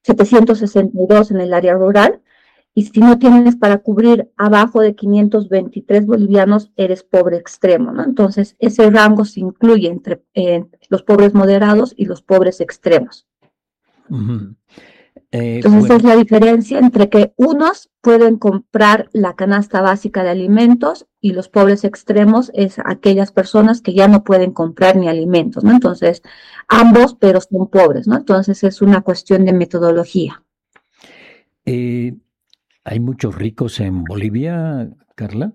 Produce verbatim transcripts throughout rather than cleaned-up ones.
setecientos sesenta y dos en el área rural, y si no tienes para cubrir abajo de quinientos veintitrés bolivianos, eres pobre extremo, ¿no? Entonces, ese rango se incluye entre eh, los pobres moderados y los pobres extremos. Uh-huh. Eh, Entonces, bueno, esa es la diferencia entre que unos pueden comprar la canasta básica de alimentos y los pobres extremos es aquellas personas que ya no pueden comprar ni alimentos, ¿no? Entonces, ambos, pero son pobres, ¿no? Entonces, es una cuestión de metodología. eh, ¿hay muchos ricos en Bolivia, Carla?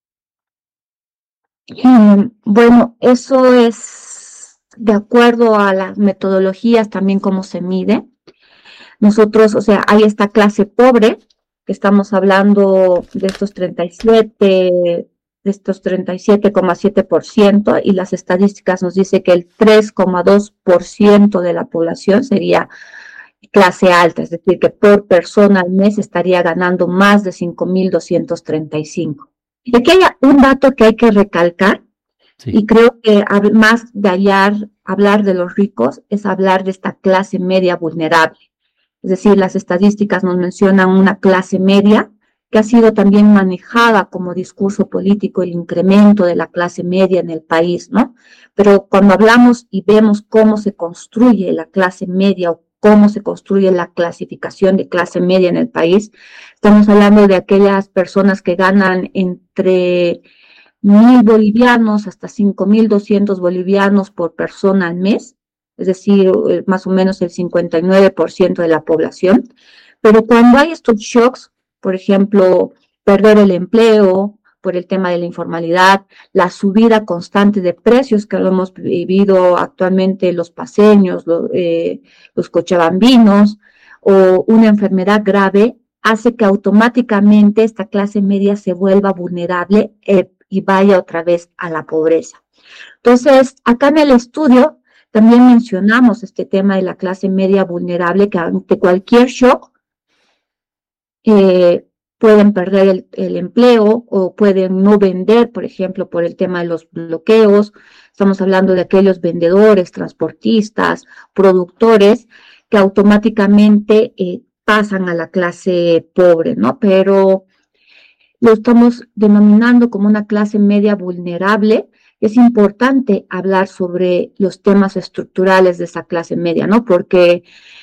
Eh, bueno, eso es de acuerdo a las metodologías también cómo se mide. Nosotros, o sea, hay esta clase pobre, que estamos hablando de estos treinta y siete, de estos treinta y siete coma siete por ciento, y las estadísticas nos dice que el tres coma dos por ciento de la población sería clase alta, es decir, que por persona al mes estaría ganando más de cinco mil doscientos treinta y cinco. Y aquí hay un dato que hay que recalcar, Sí. y creo que más de hallar, hablar de los ricos es hablar de esta clase media vulnerable. Es decir, las estadísticas nos mencionan una clase media que ha sido también manejada como discurso político, el incremento de la clase media en el país, ¿no? Pero cuando hablamos y vemos cómo se construye la clase media o cómo se construye la clasificación de clase media en el país, estamos hablando de aquellas personas que ganan entre mil bolivianos hasta cinco mil doscientos bolivianos por persona al mes, es decir, más o menos el cincuenta y nueve por ciento de la población. Pero cuando hay estos shocks, por ejemplo, perder el empleo por el tema de la informalidad, la subida constante de precios que lo hemos vivido actualmente los paceños, los, eh, los cochabambinos, o una enfermedad grave, hace que automáticamente esta clase media se vuelva vulnerable eh, y vaya otra vez a la pobreza. Entonces, acá en el estudio también mencionamos este tema de la clase media vulnerable, que ante cualquier shock eh, pueden perder el, el empleo o pueden no vender, por ejemplo, por el tema de los bloqueos. Estamos hablando de aquellos vendedores, transportistas, productores, que automáticamente eh, pasan a la clase pobre, ¿no? Pero lo estamos denominando como una clase media vulnerable. Es importante hablar sobre los temas estructurales de esa clase media, ¿no? Porque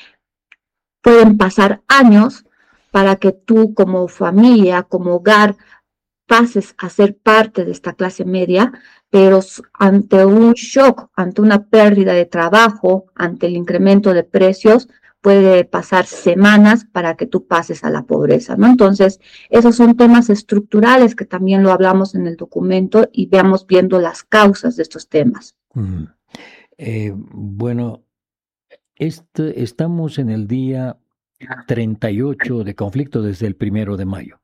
pueden pasar años para que tú como familia, como hogar, pases a ser parte de esta clase media, pero ante un shock, ante una pérdida de trabajo, ante el incremento de precios, puede pasar semanas para que tú pases a la pobreza, ¿no? Entonces, esos son temas estructurales que también lo hablamos en el documento y veamos viendo las causas de estos temas. Mm. Eh, bueno, este, estamos en el día treinta y ocho de conflicto desde el primero de mayo.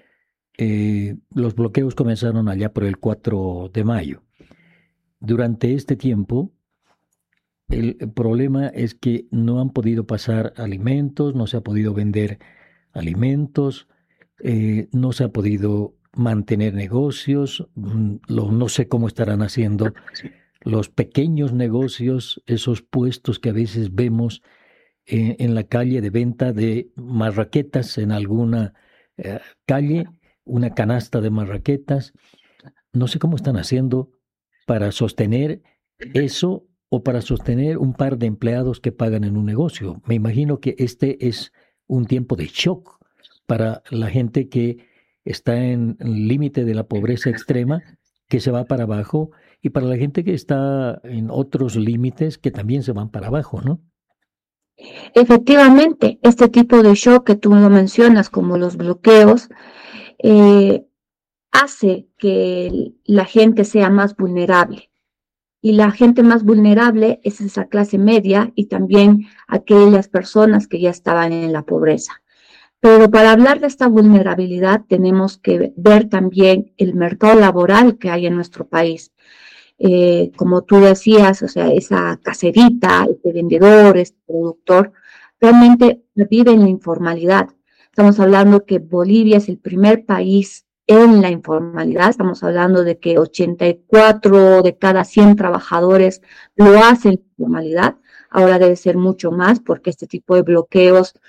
Eh, los bloqueos comenzaron allá por el cuatro de mayo. Durante este tiempo, el problema es que no han podido pasar alimentos, no se ha podido vender alimentos, eh, no se ha podido mantener negocios, mm, lo, no sé cómo estarán haciendo los pequeños negocios, esos puestos que a veces vemos eh, en la calle de venta de marraquetas en alguna eh, calle, una canasta de marraquetas. No sé cómo están haciendo para sostener eso o para sostener un par de empleados que pagan en un negocio. Me imagino que este es un tiempo de shock para la gente que está en el límite de la pobreza extrema, que se va para abajo, y para la gente que está en otros límites que también se van para abajo, ¿no? Efectivamente, este tipo de shock que tú lo mencionas, como los bloqueos, eh, hace que la gente sea más vulnerable. Y la gente más vulnerable es esa clase media y también aquellas personas que ya estaban en la pobreza. Pero para hablar de esta vulnerabilidad tenemos que ver también el mercado laboral que hay en nuestro país. Eh, como tú decías, o sea, esa caserita, este vendedor, este productor, realmente vive en la informalidad. Estamos hablando que Bolivia es el primer país en la informalidad. Estamos hablando de que ochenta y cuatro de cada cien trabajadores lo hacen en informalidad. Ahora debe ser mucho más porque este tipo de bloqueos